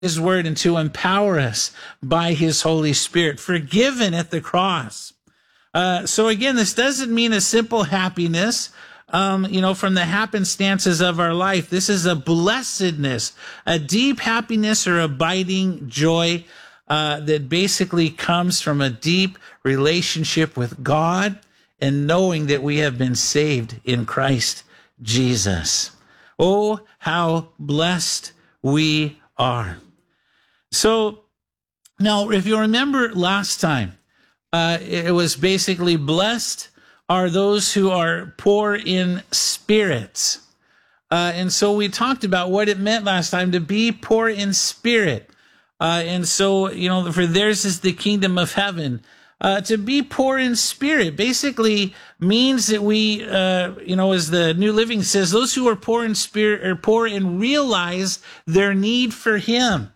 his word and to empower us by his Holy Spirit, forgiven at the cross. So again, this doesn't mean a simple happiness, from the happenstances of our life. This is a blessedness, a deep happiness or abiding joy that basically comes from a deep relationship with God and knowing that we have been saved in Christ Jesus. Oh, how blessed we are. So now, if you remember last time, it was basically blessed are those who are poor in spirit. And so we talked about what it meant last time to be poor in spirit. And so, for theirs is the kingdom of heaven. To be poor in spirit basically means that we, as the New Living says, those who are poor in spirit are poor and realize their need for him.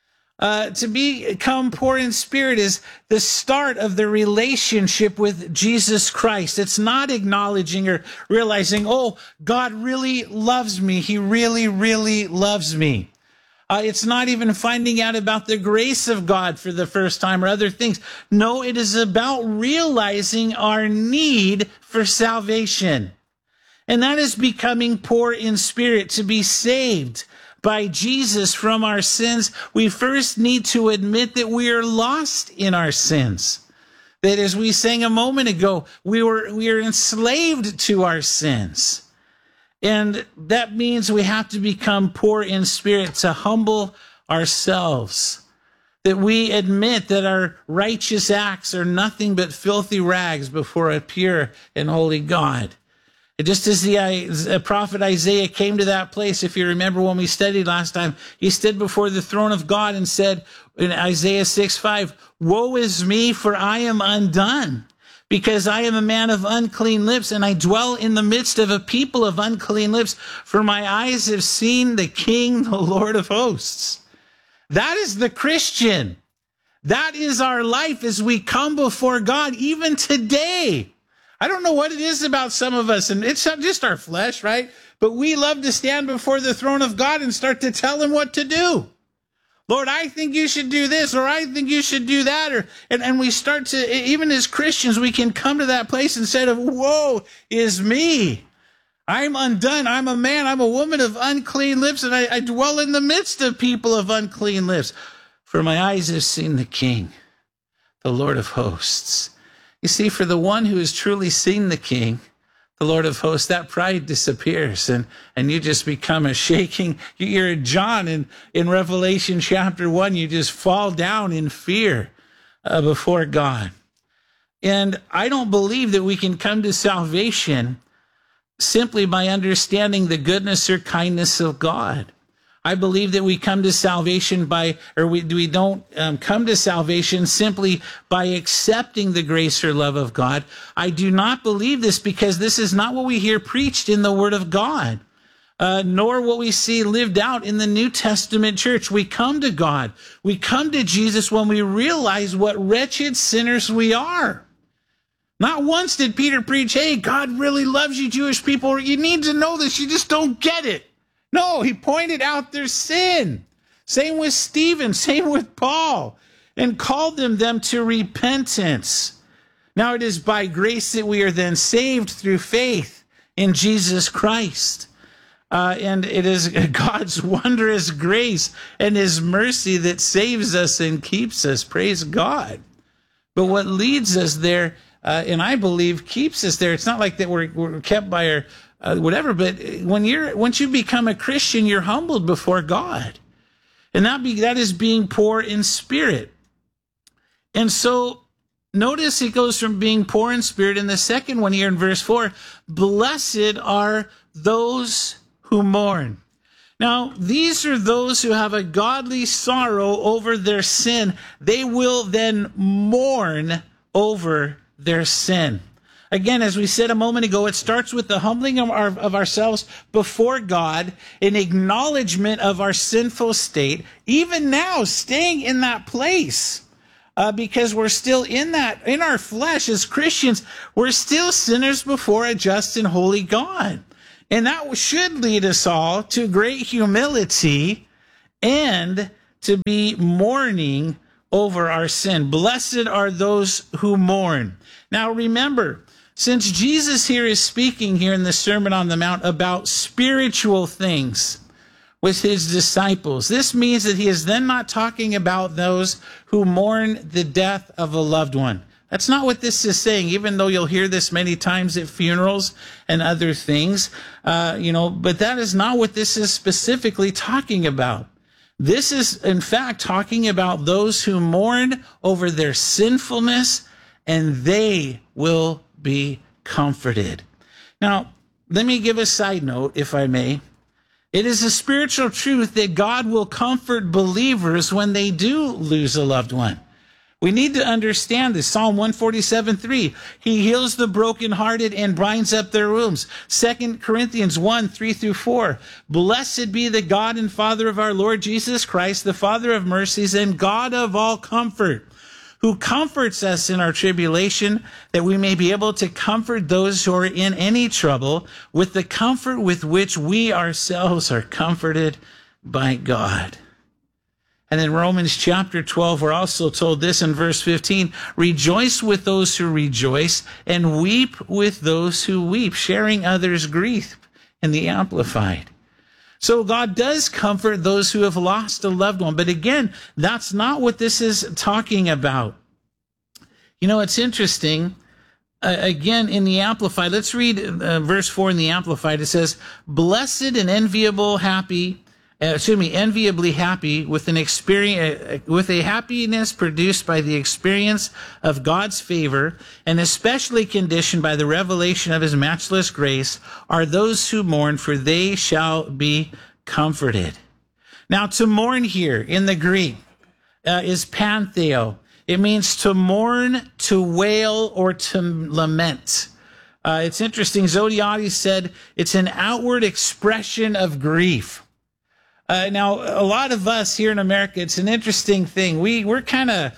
To become poor in spirit is the start of the relationship with Jesus Christ. It's not acknowledging or realizing, oh, God really loves me. He really, really loves me. It's not even finding out about the grace of God for the first time or other things. No, it is about realizing our need for salvation. And that is becoming poor in spirit. To be saved by Jesus from our sins, we first need to admit that we are lost in our sins. That, as we sang a moment ago, we are enslaved to our sins. And that means we have to become poor in spirit, to humble ourselves. That we admit that our righteous acts are nothing but filthy rags before a pure and holy God. And just as the prophet Isaiah came to that place, if you remember when we studied last time, he stood before the throne of God and said in Isaiah 6:5, "Woe is me, for I am undone, because I am a man of unclean lips, and I dwell in the midst of a people of unclean lips, for my eyes have seen the King, the Lord of hosts." That is the Christian. That is our life as we come before God, even today. I don't know what it is about some of us, and it's not just our flesh, right? But we love to stand before the throne of God and start to tell him what to do. Lord, I think you should do this, or I think you should do that. And we start to, even as Christians, we can come to that place instead of, woe is me. I'm undone. I'm a man. I'm a woman of unclean lips, and I dwell in the midst of people of unclean lips. For my eyes have seen the King, the Lord of hosts. You see, for the one who has truly seen the King, the Lord of hosts, that pride disappears, and you just become a shaking. You're John in Revelation chapter 1. You just fall down in fear before God. And I don't believe that we can come to salvation simply by understanding the goodness or kindness of God. I believe that we come to salvation we don't come to salvation simply by accepting the grace or love of God. I do not believe this because this is not what we hear preached in the Word of God, nor what we see lived out in the New Testament church. We come to God. We come to Jesus when we realize what wretched sinners we are. Not once did Peter preach, hey, God really loves you, Jewish people. You need to know this. You just don't get it. No, he pointed out their sin. Same with Stephen, same with Paul, and called them to repentance. Now it is by grace that we are then saved through faith in Jesus Christ. And it is God's wondrous grace and his mercy that saves us and keeps us. Praise God. But what leads us there, and I believe keeps us there, it's not like that we're kept by our whatever, but once you become a Christian, you're humbled before God. And that is being poor in spirit. And so notice it goes from being poor in spirit. And the second one here in verse 4, blessed are those who mourn. Now, these are those who have a godly sorrow over their sin. They will then mourn over their sin. Again, as we said a moment ago, it starts with the humbling of ourselves before God, an acknowledgement of our sinful state, even now staying in that place, because we're still in our flesh as Christians. We're still sinners before a just and holy God. And that should lead us all to great humility and to be mourning over our sin. Blessed are those who mourn. Now remember, since Jesus here is speaking here in the Sermon on the Mount about spiritual things with his disciples, this means that he is then not talking about those who mourn the death of a loved one. That's not what this is saying, even though you'll hear this many times at funerals and other things, but that is not what this is specifically talking about. This is, in fact, talking about those who mourn over their sinfulness, and they will be comforted. Now, let me give a side note, if I may. It is a spiritual truth that God will comfort believers when they do lose a loved one. We need to understand this. Psalm 147:3. He heals the brokenhearted and binds up their wounds. 2 Corinthians 1:3-4. Blessed be the God and Father of our Lord Jesus Christ, the Father of mercies and God of all comfort, who comforts us in our tribulation, that we may be able to comfort those who are in any trouble with the comfort with which we ourselves are comforted by God. And in Romans chapter 12, we're also told this in verse 15, rejoice with those who rejoice and weep with those who weep, sharing others' grief in the Amplified. So God does comfort those who have lost a loved one. But again, that's not what this is talking about. You know, it's interesting. Again, in the Amplified, let's read verse 4 in the Amplified. It says, blessed and enviably happy with an experience, with a happiness produced by the experience of God's favor, and especially conditioned by the revelation of his matchless grace, are those who mourn, for they shall be comforted. Now, to mourn here in the Greek is pantheo. It means to mourn, to wail, or to lament. It's interesting. Zodhiates said it's an outward expression of grief. Now, a lot of us here in America, it's an interesting thing. We're kind of,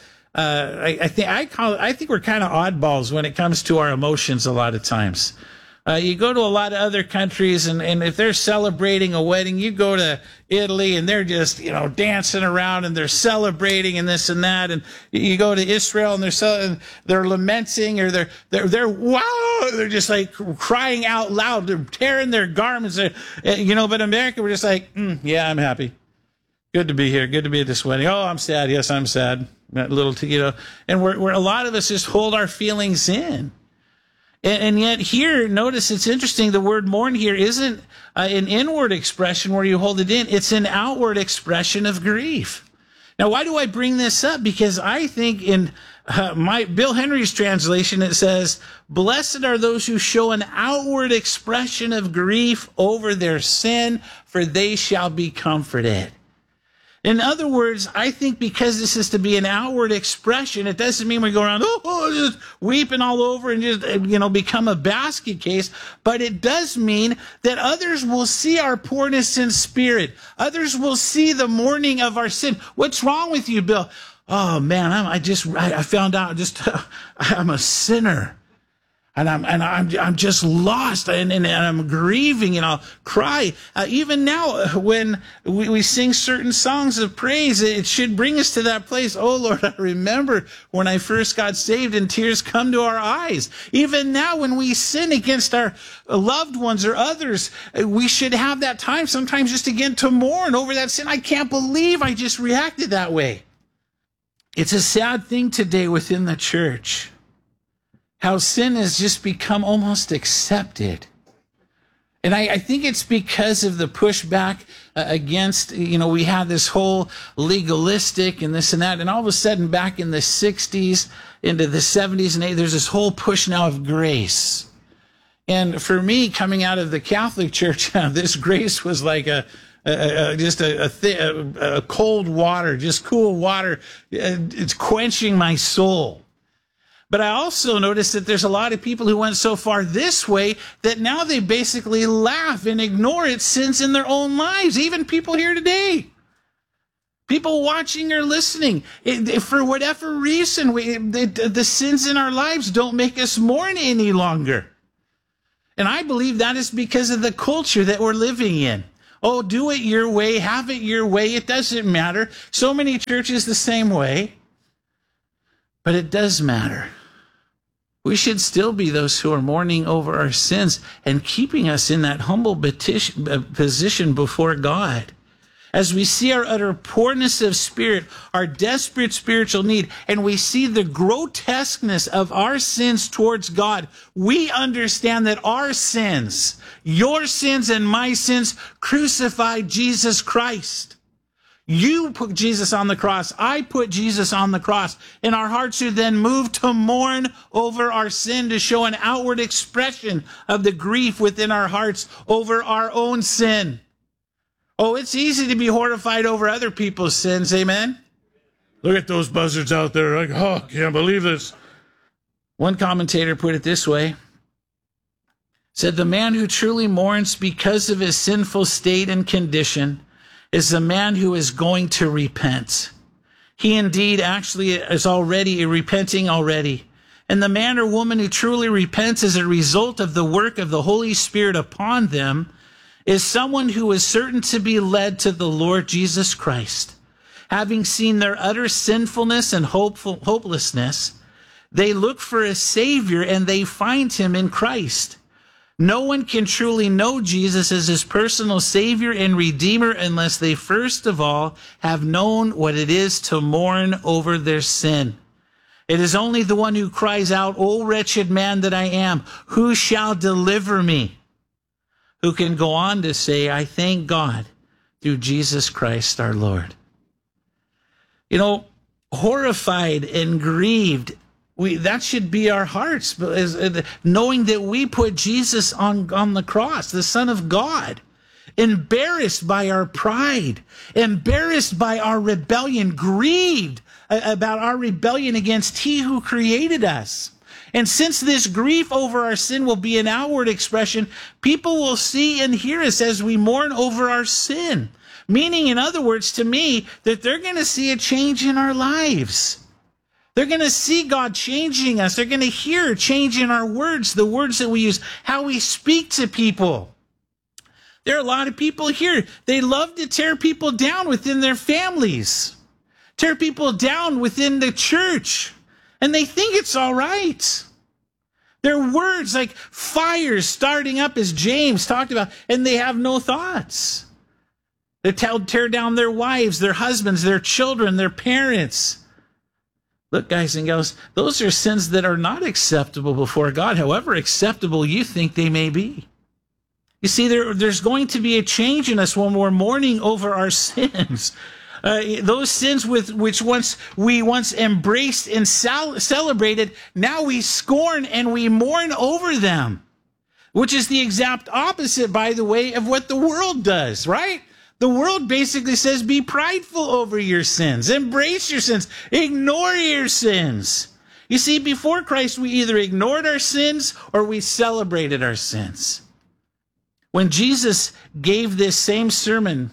I think we're kind of oddballs when it comes to our emotions a lot of times. You go to a lot of other countries, and if they're celebrating a wedding, you go to Italy and they're just, dancing around and they're celebrating and this and that. And you go to Israel and they're lamenting, or they're wow, they're just like crying out loud. They're tearing their garments. But in America, we're just like, yeah, I'm happy. Good to be here. Good to be at this wedding. Oh, I'm sad. Yes, I'm sad. That little, and we're a lot of us just hold our feelings in. And yet here, notice it's interesting, the word mourn here isn't an inward expression where you hold it in. It's an outward expression of grief. Now, why do I bring this up? Because I think in Bill Henry's translation, it says, blessed are those who show an outward expression of grief over their sin, for they shall be comforted. In other words, I think because this is to be an outward expression, it doesn't mean we go around, just weeping all over and just, become a basket case. But it does mean that others will see our poorness in spirit. Others will see the mourning of our sin. What's wrong with you, Bill? Oh man, I found out I'm a sinner. And I'm just lost, and I'm grieving, and I'll cry. Even now, when we sing certain songs of praise, it should bring us to that place. Oh Lord, I remember when I first got saved, and tears come to our eyes. Even now, when we sin against our loved ones or others, we should have that time sometimes just again to mourn over that sin. I can't believe I just reacted that way. It's a sad thing today within the church, how sin has just become almost accepted. And I think it's because of the pushback against, we had this whole legalistic and this and that. And all of a sudden, back in the 60s, into the 70s and 80s, there's this whole push now of grace. And for me, coming out of the Catholic Church, this grace was like a cold water, just cool water. It's quenching my soul. But I also noticed that there's a lot of people who went so far this way that now they basically laugh and ignore its sins in their own lives. Even people here today. People watching or listening. For whatever reason, the sins in our lives don't make us mourn any longer. And I believe that is because of the culture that we're living in. Oh, do it your way, have it your way. It doesn't matter. So many churches the same way. But it does matter. We should still be those who are mourning over our sins and keeping us in that humble position before God. As we see our utter poorness of spirit, our desperate spiritual need, and we see the grotesqueness of our sins towards God, we understand that our sins, your sins and my sins, crucified Jesus Christ. You put Jesus on the cross. I put Jesus on the cross. And our hearts are then moved to mourn over our sin, to show an outward expression of the grief within our hearts over our own sin. Oh, it's easy to be horrified over other people's sins, amen? Look at those buzzards out there. Like, oh, can't believe this. One commentator put it this way. Said, the man who truly mourns because of his sinful state and condition is the man who is going to repent. He indeed actually is already repenting already. And the man or woman who truly repents as a result of the work of the Holy Spirit upon them is someone who is certain to be led to the Lord Jesus Christ. Having seen their utter sinfulness and hopelessness, they look for a Savior and they find him in Christ. No one can truly know Jesus as his personal Savior and Redeemer unless they first of all have known what it is to mourn over their sin. It is only the one who cries out, "O wretched man that I am, who shall deliver me?" who can go on to say, "I thank God through Jesus Christ our Lord." You know, horrified and grieved, that should be our hearts, knowing that we put Jesus on the cross, the Son of God, embarrassed by our pride, embarrassed by our rebellion, grieved about our rebellion against he who created us. And since this grief over our sin will be an outward expression, people will see and hear us as we mourn over our sin. Meaning, in other words, to me, that they're going to see a change in our lives. They're going to see God changing us. They're going to hear a change in our words, the words that we use, how we speak to people. There are a lot of people here, they love to tear people down within their families, tear people down within the church. And they think it's all right. Their words like fires starting up, as James talked about, and they have no thoughts. They tear down their wives, their husbands, their children, their parents. Look, guys and gals, those are sins that are not acceptable before God, however acceptable you think they may be. You see, there's going to be a change in us when we're mourning over our sins. Those sins which we once embraced and celebrated, now we scorn and we mourn over them, which is the exact opposite, by the way, of what the world does, right? The world basically says, be prideful over your sins, embrace your sins, ignore your sins. You see, before Christ, we either ignored our sins or we celebrated our sins. When Jesus gave this same sermon,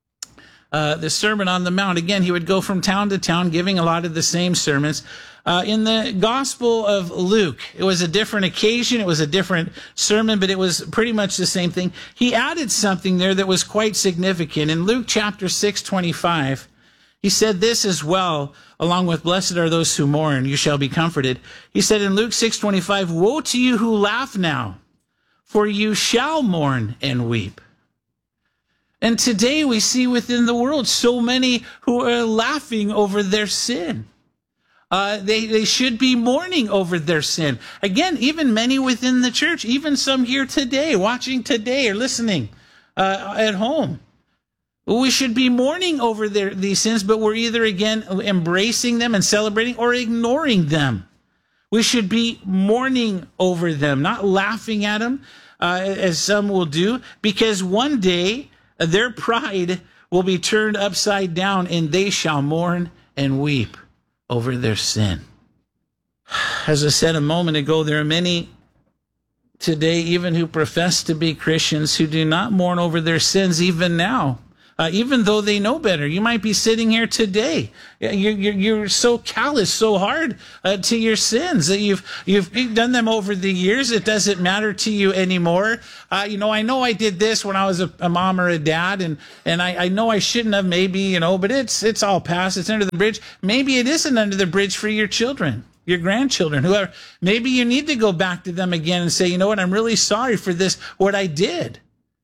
the Sermon on the Mount. Again, he would go from town to town giving a lot of the same sermons. In the Gospel of Luke, it was a different occasion. It was a different sermon, but it was pretty much the same thing. He added something there that was quite significant. In Luke chapter 6:25, he said this as well, along with "Blessed are those who mourn, you shall be comforted." He said in Luke 6:25, "Woe to you who laugh now, for you shall mourn and weep." And today we see within the world so many who are laughing over their sin. They should be mourning over their sin. Again, even many within the church, even some here today, watching today or listening at home. We should be mourning over these sins, but we're either, again, embracing them and celebrating or ignoring them. We should be mourning over them, not laughing at them, as some will do, because one day their pride will be turned upside down and they shall mourn and weep over their sin. As I said a moment ago, there are many today, even who profess to be Christians, who do not mourn over their sins even now. even though they know better. You might be sitting here today. You're so callous, so hard to your sins that you've done them over the years. It doesn't matter to you anymore. I know I did this when I was a mom or a dad, and I know I shouldn't have, maybe, but it's all past. It's under the bridge. Maybe it isn't under the bridge for your children, your grandchildren, whoever. Maybe you need to go back to them again and say, you know what, I'm really sorry for this, what I did.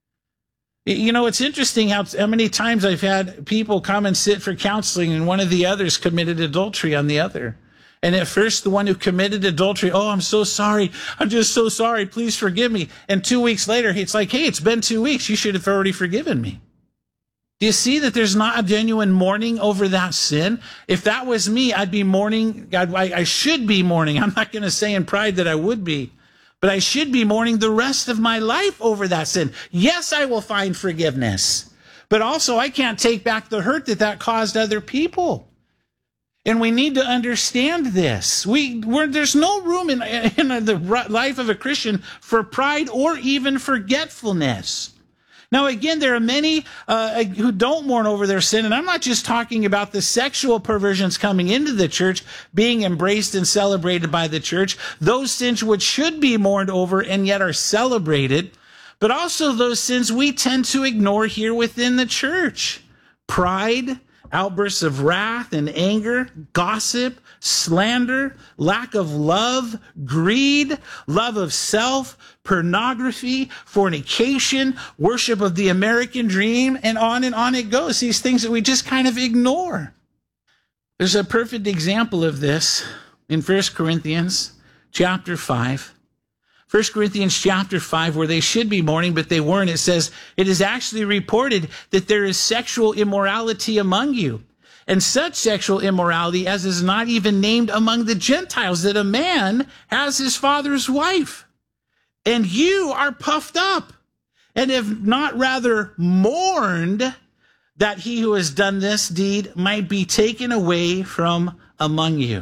It's interesting how many times I've had people come and sit for counseling and one of the others committed adultery on the other. And at first, the one who committed adultery, oh, I'm so sorry. I'm just so sorry. Please forgive me. And 2 weeks later, it's like, hey, it's been 2 weeks. You should have already forgiven me. Do you see that there's not a genuine mourning over that sin? If that was me, I'd be mourning. I should be mourning. I'm not going to say in pride that I would be. But I should be mourning the rest of my life over that sin. Yes, I will find forgiveness. But also, I can't take back the hurt that caused other people. And we need to understand this. There's no room in the life of a Christian for pride or even forgetfulness. Now, again, there are many who don't mourn over their sin, and I'm not just talking about the sexual perversions coming into the church, being embraced and celebrated by the church, those sins which should be mourned over and yet are celebrated, but also those sins we tend to ignore here within the church. Pride, outbursts of wrath and anger, gossip, slander, lack of love, greed, love of self, pornography, fornication, worship of the American dream, and on it goes. These things that we just kind of ignore. There's a perfect example of this in 1 Corinthians chapter 5. 1 Corinthians chapter 5, where they should be mourning, but they weren't. It says, it is actually reported that there is sexual immorality among you, and such sexual immorality as is not even named among the Gentiles, that a man has his father's wife. And you are puffed up, and have not rather mourned that he who has done this deed might be taken away from among you.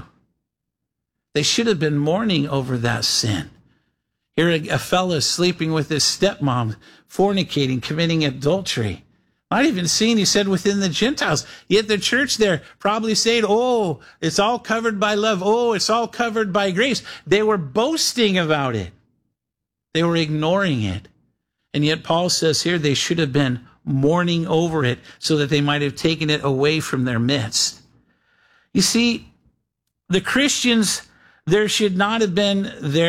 They should have been mourning over that sin. Here a fellow sleeping with his stepmom, fornicating, committing adultery. Not even seen, he said, within the Gentiles. Yet the church there probably saying, oh, it's all covered by love. Oh, it's all covered by grace. They were boasting about it. They were ignoring it. And yet Paul says here they should have been mourning over it so that they might have taken it away from their midst. You see, the Christians, they should not have been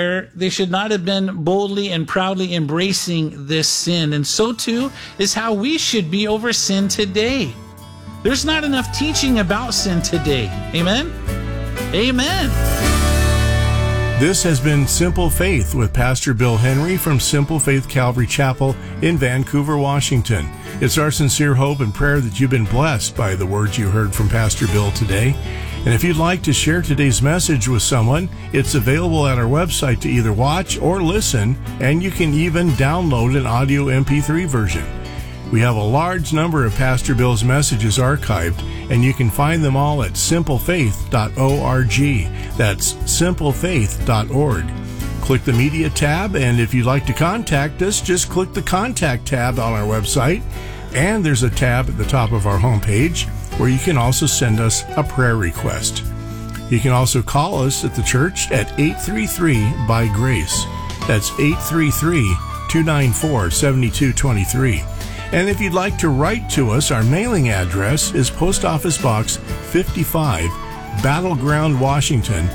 boldly and proudly embracing this sin. And so too is how we should be over sin today. There's not enough teaching about sin today. Amen? Amen. This has been Simple Faith with Pastor Bill Henry from Simple Faith Calvary Chapel in Vancouver, Washington. It's our sincere hope and prayer that you've been blessed by the words you heard from Pastor Bill today. And if you'd like to share today's message with someone, it's available at our website to either watch or listen, and you can even download an audio MP3 version. We have a large number of Pastor Bill's messages archived, and you can find them all at simplefaith.org. That's simplefaith.org. Click the Media tab, and if you'd like to contact us, just click the Contact tab on our website, and there's a tab at the top of our homepage where you can also send us a prayer request. You can also call us at the church at 833-BY-GRACE. That's 833-294-7223. And if you'd like to write to us, our mailing address is Post Office Box 55, Battleground, Washington,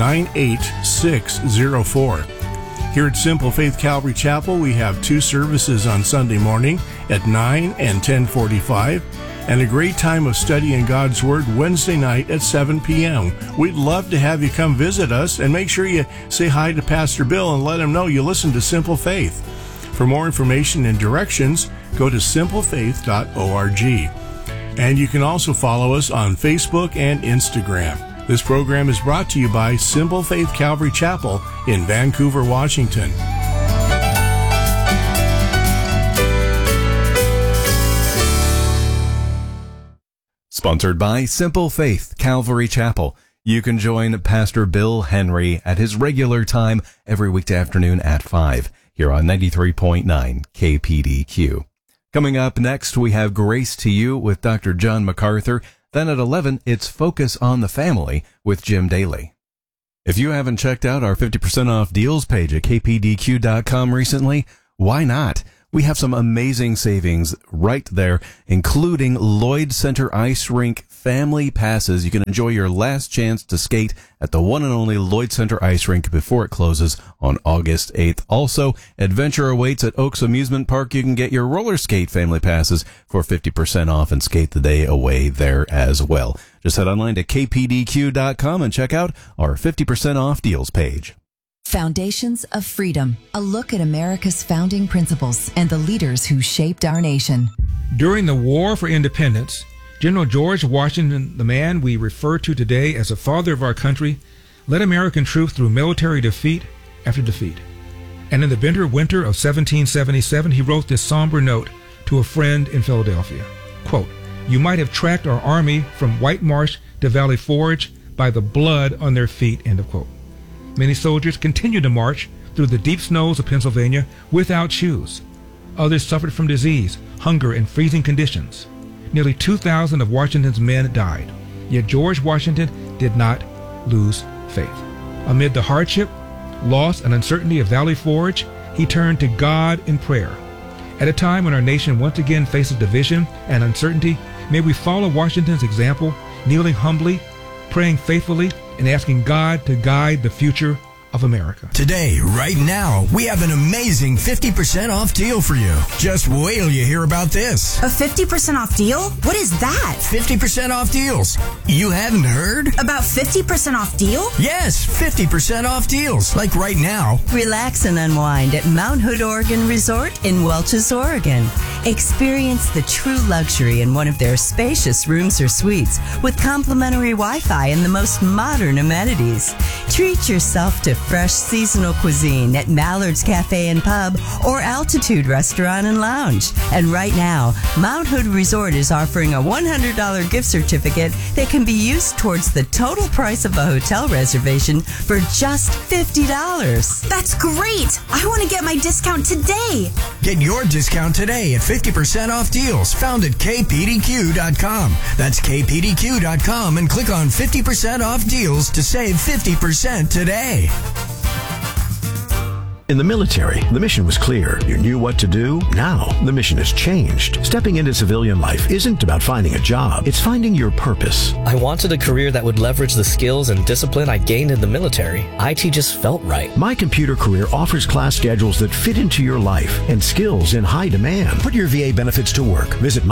98604. Here at Simple Faith Calvary Chapel, we have 2 services on Sunday morning at 9 and 10:45, and a great time of studying God's Word Wednesday night at 7 p.m. We'd love to have you come visit us, and make sure you say hi to Pastor Bill and let him know you listen to Simple Faith. For more information and directions, go to simplefaith.org. And you can also follow us on Facebook and Instagram. This program is brought to you by Simple Faith Calvary Chapel in Vancouver, Washington. Sponsored by Simple Faith Calvary Chapel. You can join Pastor Bill Henry at his regular time every weekday afternoon at 5 here on 93.9 KPDQ. Coming up next, we have Grace to You with Dr. John MacArthur. Then at 11, it's Focus on the Family with Jim Daly. If you haven't checked out our 50% off deals page at kpdq.com recently, why not? We have some amazing savings right there, including Lloyd Center Ice Rink family passes. You can enjoy your last chance to skate at the one and only Lloyd Center Ice Rink before it closes on August 8th. Also, adventure awaits at Oaks Amusement Park. You can get your roller skate family passes for 50% off and skate the day away there as well. Just head online to kpdq.com and check out our 50% off deals page. Foundations of Freedom, a look at America's founding principles and the leaders who shaped our nation. During the War for Independence, General George Washington, the man we refer to today as the father of our country, led American troops through military defeat after defeat. And in the bitter winter of 1777, he wrote this somber note to a friend in Philadelphia. Quote, "You might have tracked our army from White Marsh to Valley Forge by the blood on their feet," end of quote. Many soldiers continued to march through the deep snows of Pennsylvania without shoes. Others suffered from disease, hunger, and freezing conditions. Nearly 2,000 of Washington's men died. Yet George Washington did not lose faith. Amid the hardship, loss, and uncertainty of Valley Forge, he turned to God in prayer. At a time when our nation once again faces division and uncertainty, may we follow Washington's example, kneeling humbly, praying faithfully, and asking God to guide the future of America. Today, right now, we have an amazing 50% off deal for you. Just wait till you hear about this. A 50% off deal? What is that? 50% off deals. You hadn't heard? About 50% off deal? Yes, 50% off deals. Like right now. Relax and unwind at Mount Hood Oregon Resort in Welches, Oregon. Experience the true luxury in one of their spacious rooms or suites with complimentary Wi-Fi and the most modern amenities. Treat yourself to fresh seasonal cuisine at Mallard's Cafe and Pub or Altitude Restaurant and Lounge. And right now, Mount Hood Resort is offering a $100 gift certificate that can be used towards the total price of a hotel reservation for just $50. That's great! I want to get my discount today. Get your discount today at 50% off deals found at kpdq.com. That's kpdq.com and click on 50% off deals to save 50% today. In the military, the mission was clear. You knew what to do. Now, the mission has changed. Stepping into civilian life isn't about finding a job. It's finding your purpose. I wanted a career that would leverage the skills and discipline I gained in the military. IT just felt right. My Computer Career offers class schedules that fit into your life and skills in high demand. Put your VA benefits to work. Visit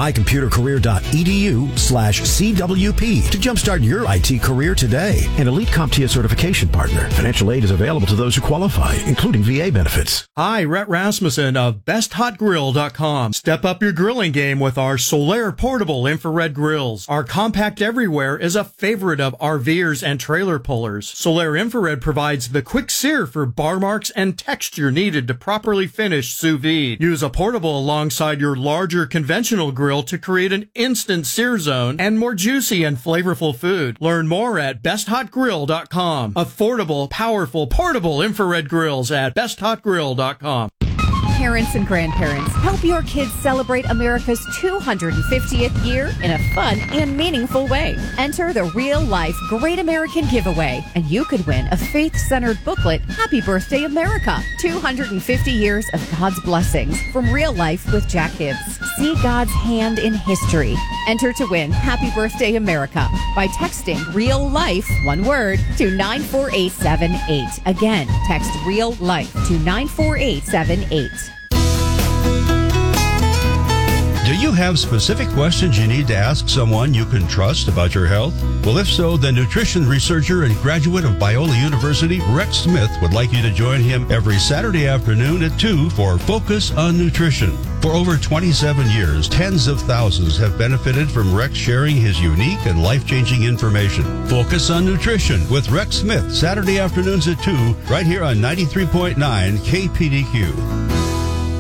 mycomputercareer.edu/CWP to jumpstart your IT career today. An elite CompTIA certification partner. Financial aid is available to those who qualify, including VA benefits. Hi, Rhett Rasmussen of BestHotGrill.com. Step up your grilling game with our Solaire portable infrared grills. Our compact everywhere is a favorite of RVers and trailer pullers. Solaire infrared provides the quick sear for bar marks and texture needed to properly finish sous vide. Use a portable alongside your larger conventional grill to create an instant sear zone and more juicy and flavorful food. Learn more at BestHotGrill.com. Affordable, powerful, portable infrared grills at BestHotGrill.com. Parents and grandparents, help your kids celebrate America's 250th year in a fun and meaningful way. Enter the Real Life Great American Giveaway, and you could win a faith-centered booklet, Happy Birthday America, 250 years of God's blessings from Real Life with Jack Hibbs. See God's hand in history. Enter to win Happy Birthday America by texting Real Life, one word, to 94878. Again, text Real Life to 94878. Do you have specific questions you need to ask someone you can trust about your health? Well, if so, then nutrition researcher and graduate of Biola University, Rex Smith, would like you to join him every Saturday afternoon at 2 for Focus on Nutrition. For over 27 years, tens of thousands have benefited from Rex sharing his unique and life-changing information. Focus on Nutrition with Rex Smith, Saturday afternoons at 2, right here on 93.9 KPDQ.